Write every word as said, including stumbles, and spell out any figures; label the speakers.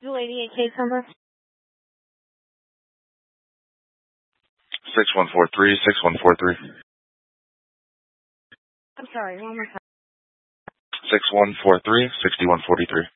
Speaker 1: Two eighty-eight case number?
Speaker 2: six one four three, six one four three.
Speaker 1: I'm sorry, one more time.
Speaker 2: six one four three, six one four three.